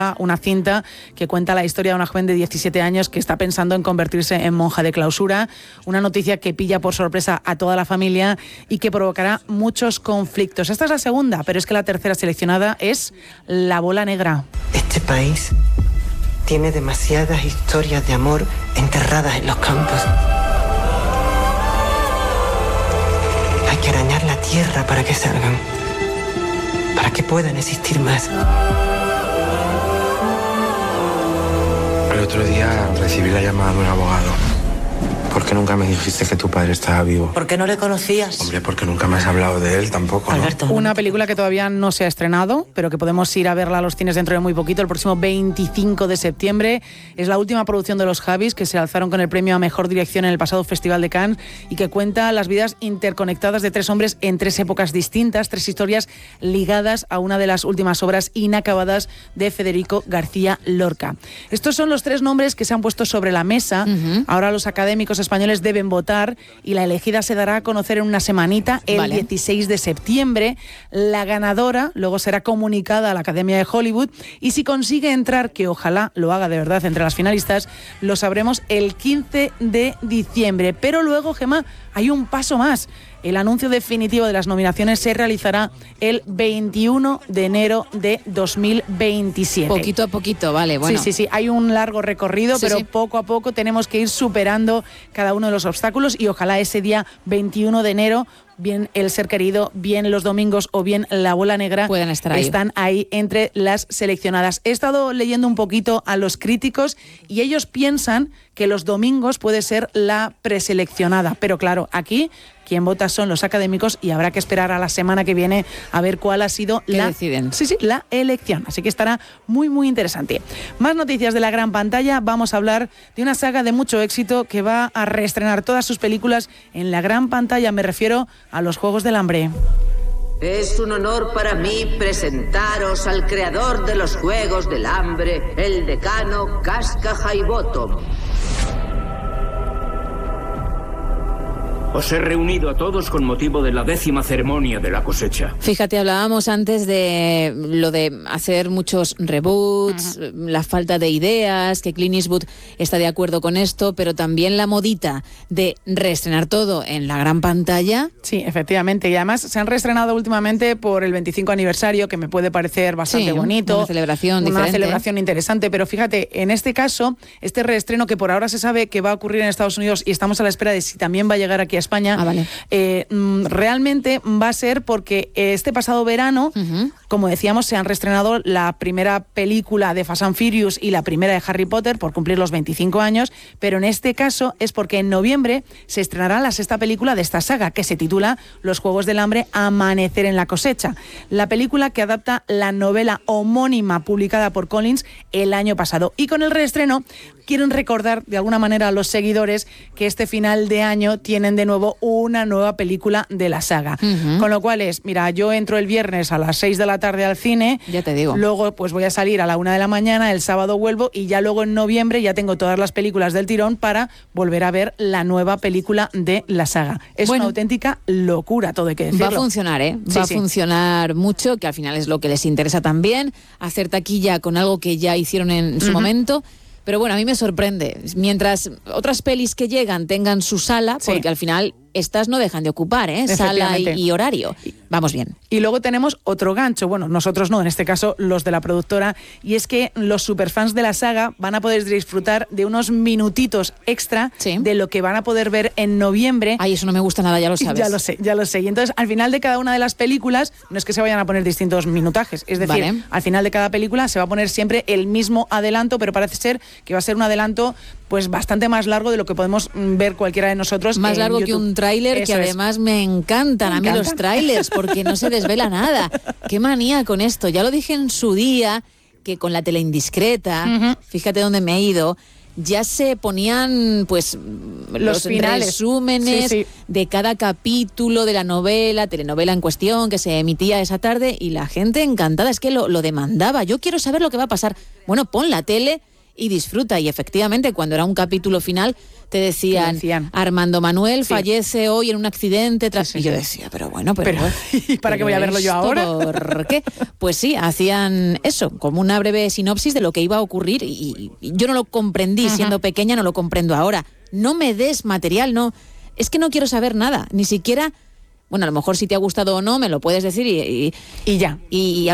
una cinta que cuenta la historia de una joven de 17 años que está pensando en convertirse en monja de clausura, una noticia que pilla por sorpresa a toda la familia y que provocará muchos conflictos. Esta es la segunda, pero es que la tercera seleccionada es La Bola Negra. Este país tiene demasiadas historias de amor enterradas en los campos. Hay que arañar la tierra para que salgan, para que puedan existir más. El otro día recibí la llamada de un abogado. ¿Por qué nunca me dijiste que tu padre estaba vivo? ¿Por qué no le conocías? Hombre, porque nunca me has hablado de él tampoco, ¿no? Alberto. Una película que todavía no se ha estrenado, pero que podemos ir a verla a los cines dentro de muy poquito, el próximo 25 de septiembre. Es la última producción de los Javis, que se alzaron con el premio a Mejor Dirección en el pasado Festival de Cannes y que cuenta las vidas interconectadas de tres hombres en tres épocas distintas, tres historias ligadas a una de las últimas obras inacabadas de Federico García Lorca. Estos son los tres nombres que se han puesto sobre la mesa. Ahora los académicos españoles deben votar y la elegida se dará a conocer en una semanita, el 16 de septiembre. La ganadora luego será comunicada a la Academia de Hollywood y si consigue entrar, que ojalá lo haga de verdad entre las finalistas, lo sabremos el 15 de diciembre. Pero luego, Gemma, hay un paso más. El anuncio definitivo de las nominaciones se realizará el 21 de enero de 2027. Poquito a poquito, vale, bueno. Sí, hay un largo recorrido, pero poco a poco tenemos que ir superando cada uno de los obstáculos y ojalá ese día 21 de enero, bien El Ser Querido, bien Los Domingos o bien La Bola Negra, puedan estar ahí. Están ahí entre las seleccionadas. He estado leyendo un poquito a los críticos y ellos piensan que Los Domingos puede ser la preseleccionada, pero claro, aquí quien vota son los académicos y habrá que esperar a la semana que viene a ver cuál ha sido la elección. Así que estará muy, muy interesante. Más noticias de la gran pantalla. Vamos a hablar de una saga de mucho éxito que va a reestrenar todas sus películas en la gran pantalla. Me refiero a los Juegos del Hambre. Es un honor para mí presentaros al creador de los Juegos del Hambre, el decano Casca Highbottom. Os he reunido a todos con motivo de la 10ª ceremonia de la cosecha. Fíjate, hablábamos antes de lo de hacer muchos reboots, la falta de ideas, que Clint Eastwood está de acuerdo con esto, pero también la modita de reestrenar todo en la gran pantalla. Sí, efectivamente, y además se han reestrenado últimamente por el 25 aniversario, que me puede parecer bastante bonito. Una celebración diferente. Una celebración interesante, pero fíjate, en este caso, este reestreno que por ahora se sabe que va a ocurrir en Estados Unidos y estamos a la espera de si también va a llegar aquí a España, realmente va a ser porque este pasado verano, como decíamos, se han reestrenado la primera película de Fast and Furious y la primera de Harry Potter por cumplir los 25 años, pero en este caso es porque en noviembre se estrenará la sexta película de esta saga, que se titula Los Juegos del Hambre, Amanecer en la cosecha. La película que adapta la novela homónima publicada por Collins el año pasado. Y con el reestreno quieren recordar de alguna manera a los seguidores que este final de año tienen de nuevo una nueva película de la saga. Con lo cual yo entro el viernes a las 6 de la tarde al cine, ya te digo. Luego pues voy a salir a la 1 de la mañana, el sábado vuelvo y ya luego en noviembre ya tengo todas las películas del tirón para volver a ver la nueva película de la saga. Es una auténtica locura, todo hay que decirlo. Va a funcionar, va a funcionar mucho, que al final es lo que les interesa también, hacer taquilla con algo que ya hicieron en su momento. Pero bueno, a mí me sorprende. Mientras otras pelis que llegan tengan su sala, porque al final estas no dejan de ocupar, sala y horario. Vamos bien. Y luego tenemos otro gancho, bueno, nosotros no, en este caso los de la productora, y es que los superfans de la saga van a poder disfrutar de unos minutitos extra de lo que van a poder ver en noviembre. Ay, eso no me gusta nada, ya lo sabes. Ya lo sé. Y entonces, al final de cada una de las películas, no es que se vayan a poner distintos minutajes, es decir, al final de cada película se va a poner siempre el mismo adelanto, pero parece ser que va a ser un adelanto pues bastante más largo de lo que podemos ver cualquiera de nosotros. Más largo YouTube. Que un tráiler, que además me encantan a mí los tráilers, porque no se desvela nada. Qué manía con esto. Ya lo dije en su día, que con la tele indiscreta, fíjate dónde me he ido, ya se ponían pues los finales, resúmenes de cada capítulo de la telenovela en cuestión que se emitía esa tarde, y la gente encantada, es que lo demandaba. Yo quiero saber lo que va a pasar. Bueno, pon la tele y disfruta. Y efectivamente, cuando era un capítulo final, te decían Armando Manuel fallece hoy en un accidente. Y yo decía, pero bueno, ¿y para qué voy a verlo yo ahora? ¿Por qué? Pues sí, hacían eso, como una breve sinopsis de lo que iba a ocurrir, y yo no lo comprendí siendo pequeña, no lo comprendo ahora. No me des material, no. Es que no quiero saber nada, ni siquiera. Bueno, a lo mejor si te ha gustado o no, me lo puedes decir y ya. Y